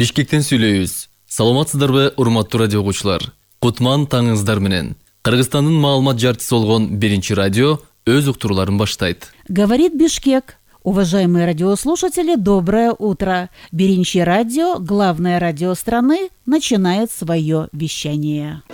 Бишкектен сүйлөйбүз. Саламатсыздарбы, урматтуу радио окуучулар? Кутман таңыңыздар менен. Кыргызстандын маалымат жарчысы болгон Биринчи радио өз уктурууларын баштайт. Говорит Бишкек. Уважаемые радиослушатели, доброе утро. Биринчи радио, главное радио страны, начинает свое вещание.